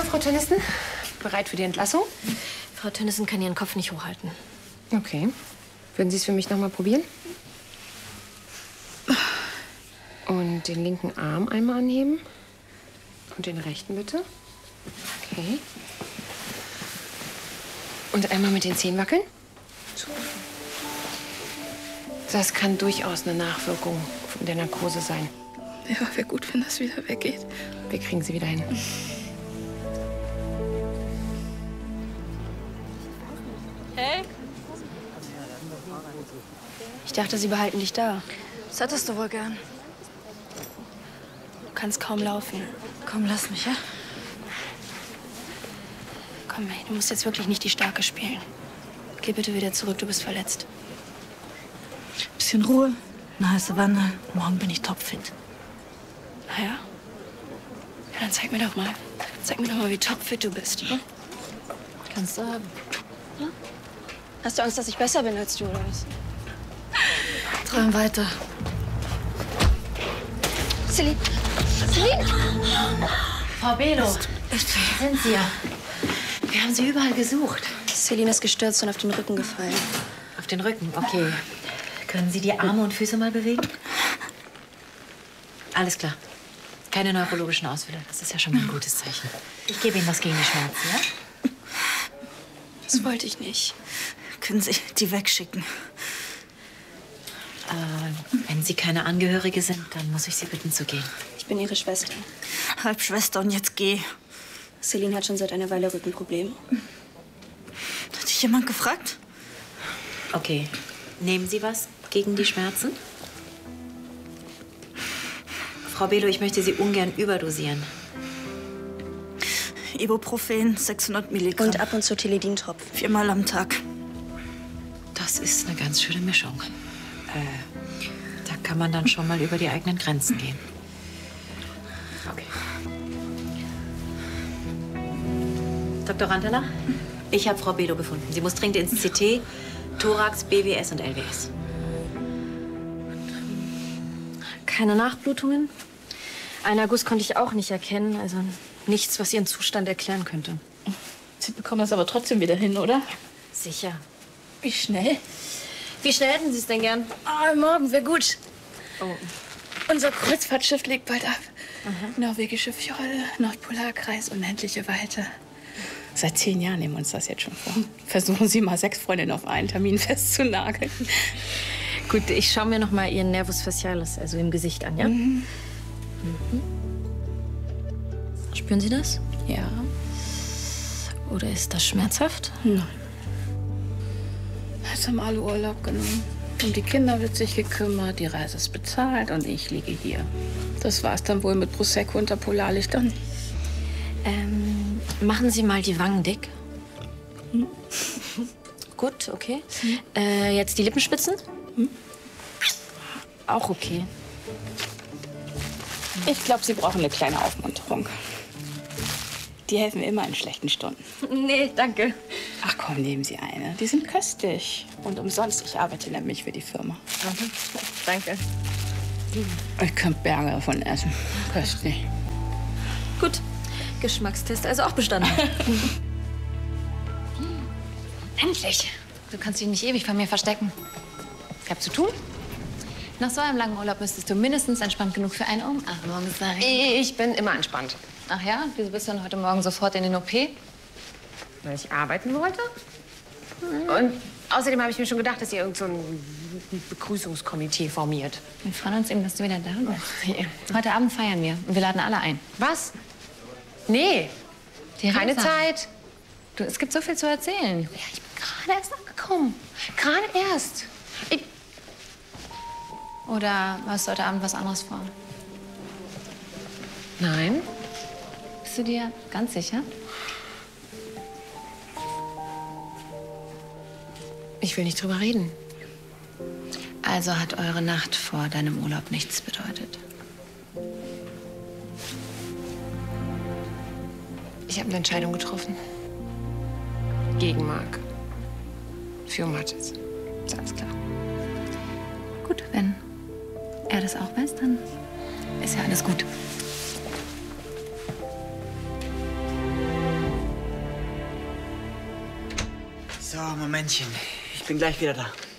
Frau Tönnissen? Bereit für die Entlassung? Frau Tönnissen kann ihren Kopf nicht hochhalten. Okay. Würden Sie es für mich noch mal probieren? Und den linken Arm einmal anheben. Und den rechten bitte. Okay. Und einmal mit den Zehen wackeln. So. Das kann durchaus eine Nachwirkung von der Narkose sein. Ja, wäre gut, wenn das wieder weggeht. Wir kriegen sie wieder hin. Hey? Ich dachte, sie behalten dich da. Das hattest du wohl gern. Du kannst kaum laufen. Komm, lass mich, ja? Komm, hey, du musst jetzt wirklich nicht die Starke spielen. Geh bitte wieder zurück, du bist verletzt. Bisschen Ruhe, eine heiße Wanne. Morgen bin ich topfit. Na ja? Ja, dann zeig mir doch mal. Zeig mir doch mal, wie topfit du bist. Hm? Kannst du haben. Hm? Hast du Angst, dass ich besser bin als du, oder was? Träum weiter. Celine! Celine! Frau Below, sind Sie ja. Wir haben Sie überall gesucht. Celine ist gestürzt und auf den Rücken gefallen. Auf den Rücken, okay. Können Sie die Arme und Füße mal bewegen? Alles klar. Keine neurologischen Ausfälle. Das ist ja schon mal ein gutes Zeichen. Ich gebe Ihnen was gegen die Schmerzen, ja? Das wollte ich nicht. Können Sie die wegschicken? Wenn Sie keine Angehörige sind, dann muss ich Sie bitten zu gehen. Ich bin Ihre Schwester. Halbschwester und jetzt geh. Celine hat schon seit einer Weile Rückenprobleme. Hat dich jemand gefragt? Okay. Nehmen Sie was gegen die Schmerzen? Frau Below, ich möchte Sie ungern überdosieren. Ibuprofen, 600 Milligramm. Und ab und zu Teledin-Tropfen. 4-mal am Tag. Das ist eine ganz schöne Mischung. Da kann man dann schon mal über die eigenen Grenzen gehen. Okay. Dr. Rantala, ich habe Frau Below befunden. Sie muss dringend ins CT, Thorax, BWS und LWS. Keine Nachblutungen. Einen Erguss konnte ich auch nicht erkennen. Also nichts, was ihren Zustand erklären könnte. Sie bekommen das aber trotzdem wieder hin, oder? Sicher. Wie schnell? Wie schnell hätten Sie es denn gern? Morgen wäre gut. Oh. Unser Kreuzfahrtschiff legt bald ab. Norwegische Fjorde, Nordpolarkreis, unendliche Weite. Seit 10 Jahren nehmen wir uns das jetzt schon vor. Versuchen Sie mal 6 Freundinnen auf einen Termin festzunageln. Gut, ich schaue mir noch mal Ihren Nervus facialis, also im Gesicht an, ja? Mhm. Spüren Sie das? Ja. Oder ist das schmerzhaft? Nein. Jetzt haben alle Urlaub genommen. Um die Kinder wird sich gekümmert, die Reise ist bezahlt und ich liege hier. Das war's dann wohl mit Prosecco unter Polarlichtern. Machen Sie mal die Wangen dick. Gut, okay. Jetzt die Lippenspitzen. Auch okay. Ich glaube, Sie brauchen eine kleine Aufmunterung. Die helfen mir immer in schlechten Stunden. Nee, danke. Ach komm, nehmen Sie eine. Die sind köstlich. Und umsonst, ich arbeite nämlich für die Firma. Danke. Ich könnte Berge davon essen. Köstlich. Gut. Geschmackstest also auch bestanden. Endlich. Du kannst dich nicht ewig von mir verstecken. Ich hab zu tun. Nach so einem langen Urlaub müsstest du mindestens entspannt genug für eine Umarmung sein. Ich bin immer entspannt. Ach ja? Wieso bist du denn heute Morgen sofort in den OP? Weil ich arbeiten wollte. Und außerdem habe ich mir schon gedacht, dass ihr irgend so ein Begrüßungskomitee formiert. Wir freuen uns eben, dass du wieder da bist. Heute Abend feiern wir und wir laden alle ein. Was? Nee, keine Zeit. Du, es gibt so viel zu erzählen. Ja, ich bin gerade erst angekommen. Gerade erst. Oder hast du heute Abend was anderes vor? Nein. Bist du dir ganz sicher? Ich will nicht drüber reden. Also hat eure Nacht vor deinem Urlaub nichts bedeutet? Ich habe eine Entscheidung getroffen. Gegen Marc. Für Mathis. Ist alles klar. Gut, wenn er das auch weiß, dann ist ja alles gut. So, Momentchen. Ich bin gleich wieder da.